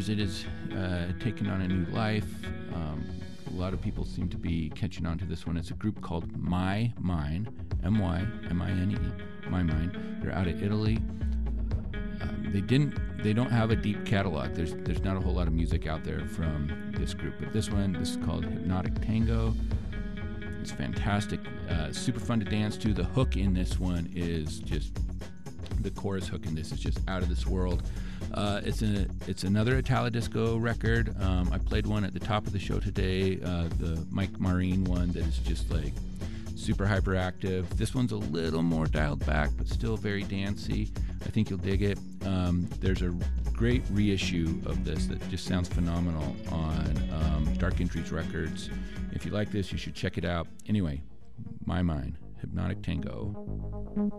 years, it has taken on a new life. A lot of people seem to be catching on to this one. It's a group called My Mine, M-Y-M-I-N-E, My Mine. They're out of Italy. They don't have a deep catalog. There's not a whole lot of music out there from this group, but this is called Hypnotic Tango. It's fantastic, super fun to dance to. The hook in this one is just, the chorus hook in this is just out of this world. It's another Italo-disco record. I played one at the top of the show today, the Mike Marine one that is just like super hyperactive. This one's a little more dialed back, but still very dancey. I think you'll dig it. There's a great reissue of this that just sounds phenomenal on Dark Entries Records. If you like this, you should check it out. Anyway, My Mind, Hypnotic Tango.